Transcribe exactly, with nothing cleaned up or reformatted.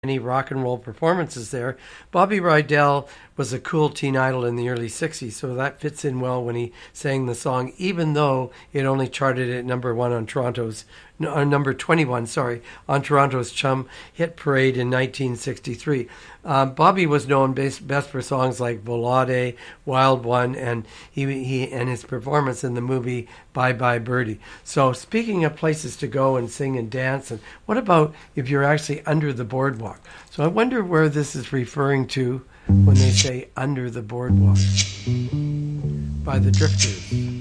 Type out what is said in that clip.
many rock and roll performances there. Bobby Rydell was a cool teen idol in the early sixties, so that fits in well when he sang the song, even though it only charted at number one on Toronto's, no, uh, number twenty-one, sorry, on Toronto's Chum Hit Parade in nineteen sixty-three. Um, Bobby was known best, best for songs like Volare, Wild One, and he, he and his performance in the movie Bye Bye Birdie. So speaking of places to go and sing and dance, and what about if you're actually under the boardwalk? So I wonder where this is referring to when they say under the boardwalk by the Drifters.